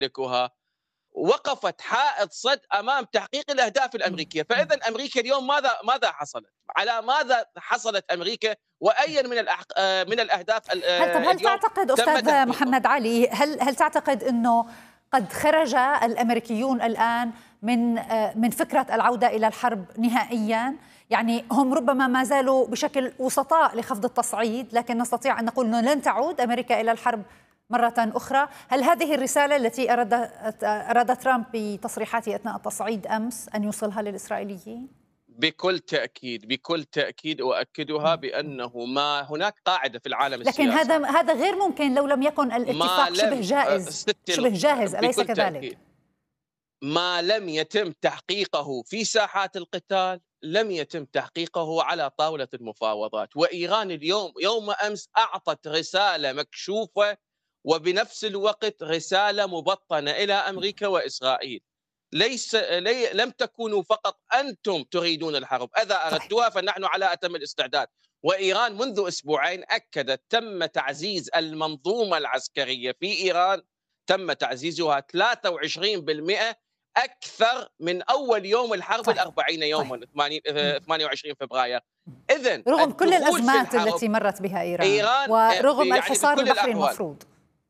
يملكها وقفت حائط صد امام تحقيق الاهداف الامريكيه، فاذا امريكا اليوم ماذا حصلت؟ على ماذا حصلت امريكا؟ وايا من الاهداف هل اليوم تعتقد تم استاذ تحقيقها؟ محمد علي، هل تعتقد انه قد خرج الامريكيون الان من فكره العوده الى الحرب نهائيا؟ يعني هم ربما ما زالوا بشكل وسطاء لخفض التصعيد، لكن نستطيع ان نقول انه لن تعود امريكا الى الحرب مرة أخرى. هل هذه الرسالة التي أراد ترامب بتصريحاته أثناء التصعيد أمس أن يوصلها للإسرائيليين؟ بكل تأكيد، بكل تأكيد أؤكدها بأنه ما هناك قاعدة في العالم لكن السياسي هذا غير ممكن لو لم يكن ما الاتفاق شبه لم جائز، شبه جاهز، أليس بكل كذلك؟ تأكيد ما لم يتم تحقيقه في ساحات القتال لم يتم تحقيقه على طاولة المفاوضات. وإيران اليوم يوم أمس أعطت رسالة مكشوفة وبنفس الوقت رسالة مبطنة إلى أمريكا وإسرائيل. لم تكونوا فقط أنتم تريدون الحرب، إذا صحيح. أردتوها فنحن على أتم الاستعداد. وإيران منذ أسبوعين أكدت تم تعزيز المنظومة العسكرية في إيران، تم تعزيزها 23% أكثر من أول يوم الحرب صحيح. ال40 صحيح. يوما 28 فبراير. إذن رغم كل الدخول في الأزمات الحرب التي مرت بها إيران إيران ورغم يعني الحصار بكل البحري الأحوال المفروض.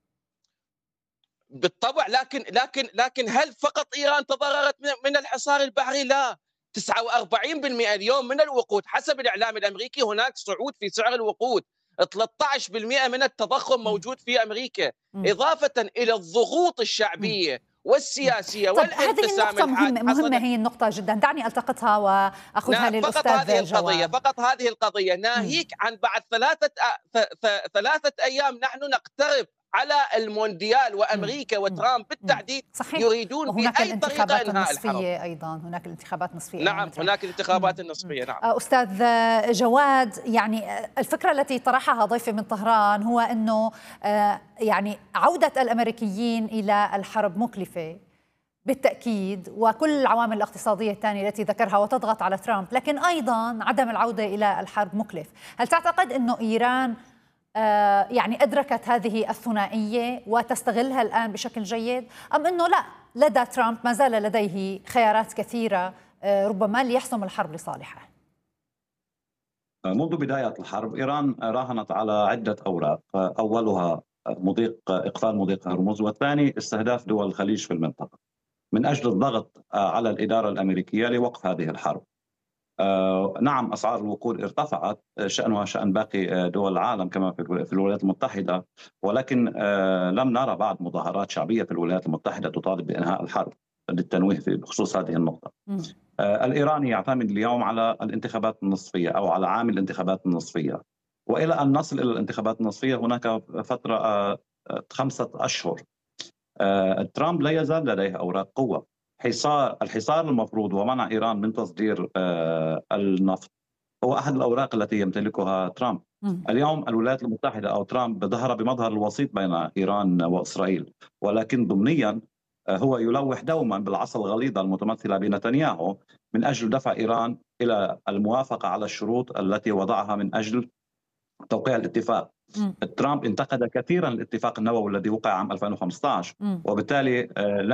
بالطبع، لكن هل فقط إيران تضررت من الحصار البحري؟ لا، 49% اليوم من الوقود حسب الإعلام الأمريكي هناك صعود في سعر الوقود، 13% من التضخم موجود في أمريكا، إضافة إلى الضغوط الشعبية والسياسية طيب هذه والانقسام النقطة مهمة، حصل. هي النقطة جدا، دعني التقطها وأخذها فقط هذه للأستاذ القضية، جواد. فقط هذه القضية، ناهيك عن بعد ثلاثة أيام نحن نقترب على المونديال، وأمريكا وترامب بالتحديد صحيح. يريدون وهناك بأي طريقة الانتخابات إنهاء الحرب. النصفية أيضا، هناك الانتخابات النصفية أمام نعم، ترامب. هناك الانتخابات النصفية. نعم. أستاذ جواد، يعني الفكرة التي طرحها ضيفي من طهران هو أنه يعني عودة الأمريكيين إلى الحرب مكلفة بالتأكيد، وكل العوامل الاقتصادية الثانية التي ذكرها وتضغط على ترامب، لكن أيضا عدم العودة إلى الحرب مكلف. هل تعتقد أنه إيران يعني أدركت هذه الثنائية وتستغلها الآن بشكل جيد، أم أنه لا، لدى ترامب ما زال لديه خيارات كثيرة ربما ليحسم الحرب لصالحه؟ منذ بداية الحرب إيران راهنت على عدة أوراق، أولها إقفال مضيق هرمز، والثاني استهداف دول الخليج في المنطقة من أجل الضغط على الإدارة الأمريكية لوقف هذه الحرب. نعم، أسعار الوقود ارتفعت، شأنها شأن باقي دول العالم كما في الولايات المتحدة، ولكن لم نرى بعد مظاهرات شعبية في الولايات المتحدة تطالب بإنهاء الحرب، للتنويه بخصوص هذه النقطة. الإيراني يعتمد اليوم على الانتخابات النصفية أو على عامل الانتخابات النصفية، وإلى أن نصل إلى الانتخابات النصفية هناك فترة 5 أشهر. ترامب لا يزال لديه أوراق قوة. الحصار المفروض ومنع إيران من تصدير النفط هو أحد الأوراق التي يمتلكها ترامب. اليوم الولايات المتحدة أو ترامب ظهر بمظهر الوسيط بين إيران وإسرائيل، ولكن ضمنيا هو يلوح دوما بالعصا الغليظة المتمثلة بنتنياهو من أجل دفع إيران إلى الموافقة على الشروط التي وضعها من أجل توقيع الاتفاق. ترامب انتقد كثيرا الاتفاق النووي الذي وقع عام 2015، وبالتالي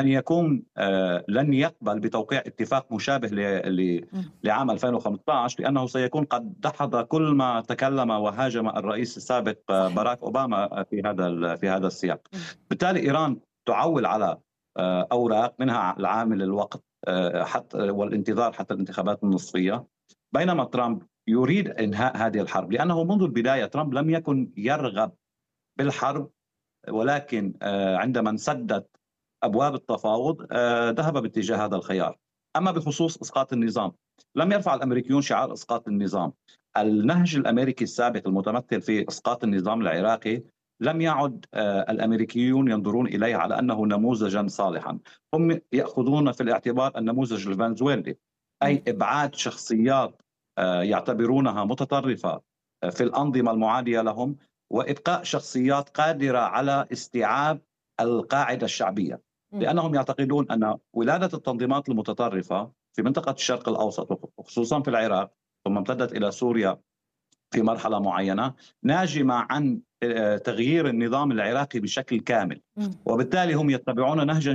لن يقبل بتوقيع اتفاق مشابه لعام 2015، لأنه سيكون قد دحض كل ما تكلم وهاجم الرئيس السابق باراك أوباما في هذا السياق. بالتالي إيران تعول على أوراق، منها العامل الوقت حتى والانتظار حتى الانتخابات النصفية، بينما ترامب يريد إنهاء هذه الحرب، لأنه منذ البداية ترامب لم يكن يرغب بالحرب، ولكن عندما انسدت أبواب التفاوض ذهب باتجاه هذا الخيار. أما بخصوص إسقاط النظام، لم يرفع الأمريكيون شعار إسقاط النظام. النهج الأمريكي السابق المتمثل في إسقاط النظام العراقي لم يعد الأمريكيون ينظرون إليه على أنه نموذجا صالحا. هم يأخذون في الاعتبار النموذج الفنزويلي، أي إبعاد شخصيات يعتبرونها متطرفة في الأنظمة المعادية لهم، وإبقاء شخصيات قادرة على استيعاب القاعدة الشعبية، لأنهم يعتقدون أن ولادة التنظيمات المتطرفة في منطقة الشرق الأوسط وخصوصا في العراق ثم امتدت إلى سوريا في مرحلة معينة ناجمة عن تغيير النظام العراقي بشكل كامل، وبالتالي هم يتبعون نهجا